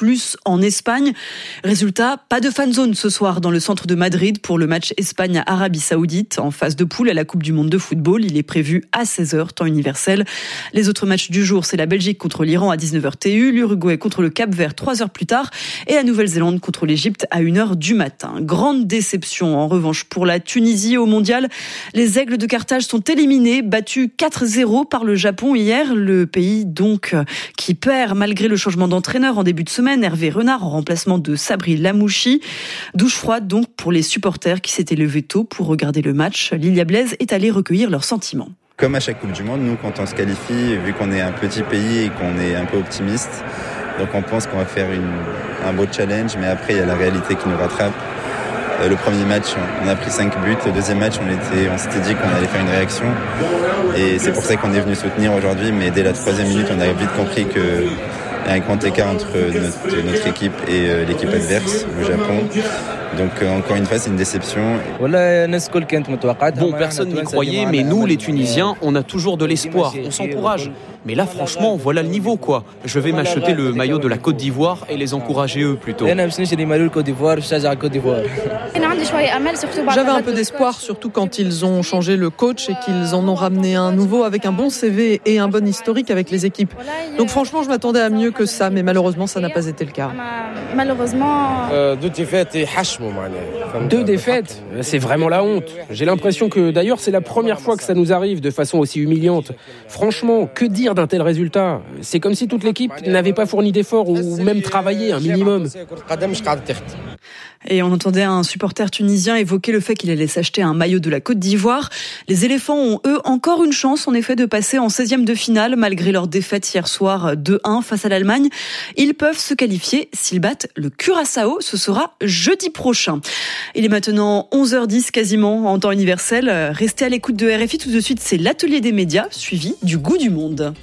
plus en Espagne. Résultat, pas de fan zone ce soir dans le centre de Madrid pour le match Espagne-Arabie Saoudite en phase de poule à la Coupe du Monde de football. Il est prévu à 16h, temps universel. Les autres matchs du jour, c'est la Belgique contre l'Iran à 19h TU, l'Uruguay contre le Cap-Vert 3 heures plus tard et la Nouvelle-Zélande contre l'Égypte à 1h du matin. Grande déception en revanche pour la Tunisie au mondial. Les Aigles de Carthage sont éliminés, battus 4-0 par le Japon hier. Le pays donc qui perd malgré le changement d'entraîneur en début de semaine. Hervé Renard en remplacement de Sabri Lamouchi. Douche froide donc pour les supporters qui s'étaient levés tôt pour regarder le match. Lilia Blaise est allée recueillir leurs sentiments. Comme à chaque Coupe du Monde, nous quand on se qualifie, vu qu'on est un petit pays et qu'on est un peu optimiste, donc on pense qu'on va faire un beau challenge, mais après il y a la réalité qui nous rattrape. Le premier match, on a pris 5 buts. Le deuxième match, on s'était dit qu'on allait faire une réaction. Et c'est pour ça qu'on est venu soutenir aujourd'hui. Mais dès la 3e minute, on a vite compris qu'il y a un grand écart entre notre équipe et l'équipe adverse, le Japon. Donc encore une fois, c'est une déception. Bon, personne n'y croyait, mais nous, les Tunisiens, on a toujours de l'espoir, on s'encourage. Mais là, franchement, voilà le niveau, quoi. Je vais m'acheter le maillot de la Côte d'Ivoire et les encourager eux, plutôt. J'avais un peu d'espoir, surtout quand ils ont changé le coach et qu'ils en ont ramené un nouveau avec un bon CV et un bon historique avec les équipes. Donc franchement, je m'attendais à mieux que ça, mais malheureusement, ça n'a pas été le cas. Deux défaites, c'est vraiment la honte. J'ai l'impression que d'ailleurs c'est la première fois que ça nous arrive de façon aussi humiliante. Franchement, que dire d'un tel résultat ? C'est comme si toute l'équipe n'avait pas fourni d'efforts ou même travaillé un minimum. Et on entendait un supporter tunisien évoquer le fait qu'il allait s'acheter un maillot de la Côte d'Ivoire. Les éléphants ont, eux, encore une chance, en effet, de passer en 16e de finale, malgré leur défaite hier soir 2-1 face à l'Allemagne. Ils peuvent se qualifier s'ils battent le Curaçao. Ce sera jeudi prochain. Il est maintenant 11h10 quasiment en temps universel. Restez à l'écoute de RFI. Tout de suite, c'est l'atelier des médias, suivi du goût du monde.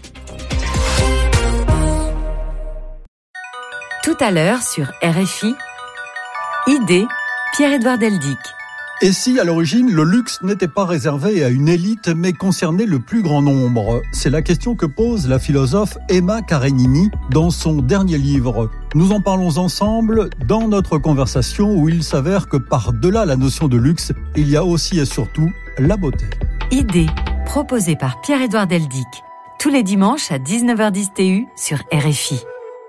Tout à l'heure sur RFI, Idée, Pierre-Édouard Deldic. Et si, à l'origine, le luxe n'était pas réservé à une élite, mais concernait le plus grand nombre ? C'est la question que pose la philosophe Emma Karenini dans son dernier livre. Nous en parlons ensemble dans notre conversation où il s'avère que par-delà la notion de luxe, il y a aussi et surtout la beauté. Idée, proposée par Pierre-Édouard Deldic. Tous les dimanches à 19h10 TU sur RFI.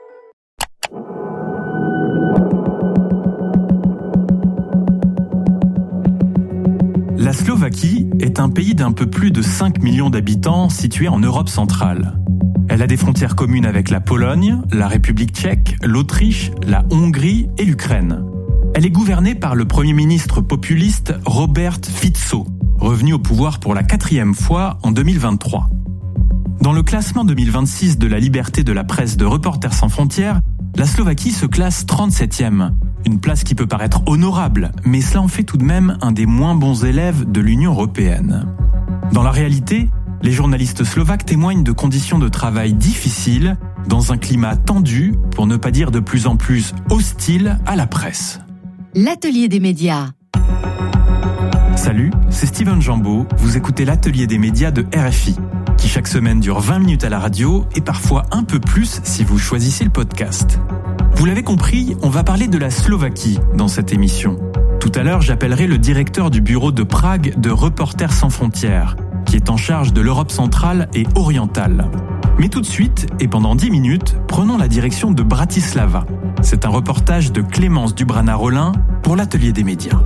La Slovaquie est un pays d'un peu plus de 5 millions d'habitants situé en Europe centrale. Elle a des frontières communes avec la Pologne, la République tchèque, l'Autriche, la Hongrie et l'Ukraine. Elle est gouvernée par le Premier ministre populiste Robert Fico, revenu au pouvoir pour la 4e fois en 2023. Dans le classement 2026 de la liberté de la presse de Reporters sans frontières, la Slovaquie se classe 37e. Une place qui peut paraître honorable, mais cela en fait tout de même un des moins bons élèves de l'Union européenne. Dans la réalité, les journalistes slovaques témoignent de conditions de travail difficiles, dans un climat tendu, pour ne pas dire de plus en plus hostile à la presse. L'atelier des médias. Salut, c'est Steven Jambeau, vous écoutez l'atelier des médias de RFI, qui chaque semaine dure 20 minutes à la radio et parfois un peu plus si vous choisissez le podcast. Vous l'avez compris, on va parler de la Slovaquie dans cette émission. Tout à l'heure, j'appellerai le directeur du bureau de Prague de Reporters sans frontières, qui est en charge de l'Europe centrale et orientale. Mais tout de suite, et pendant 10 minutes, prenons la direction de Bratislava. C'est un reportage de Clémence Dubrana-Rollin pour l'atelier des médias.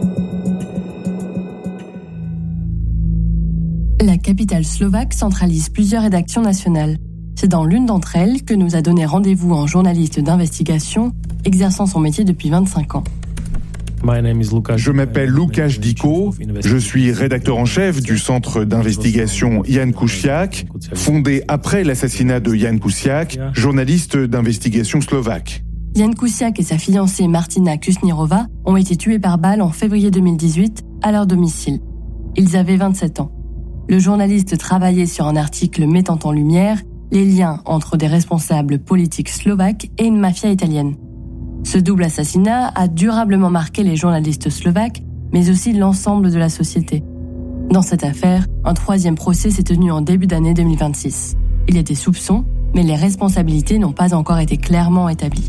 La capitale slovaque centralise plusieurs rédactions nationales. C'est dans l'une d'entre elles que nous a donné rendez-vous un journaliste d'investigation exerçant son métier depuis 25 ans. Je m'appelle Łukasz Diko, je suis rédacteur en chef du centre d'investigation Jan Kuciak, fondé après l'assassinat de Jan Kuciak, journaliste d'investigation slovaque. Jan Kuciak et sa fiancée Martina Kusnirova ont été tués par balle en février 2018 à leur domicile. Ils avaient 27 ans. Le journaliste travaillait sur un article mettant en lumière les liens entre des responsables politiques slovaques et une mafia italienne. Ce double assassinat a durablement marqué les journalistes slovaques, mais aussi l'ensemble de la société. Dans cette affaire, un 3e procès s'est tenu en début d'année 2026. Il y a des soupçons, mais les responsabilités n'ont pas encore été clairement établies.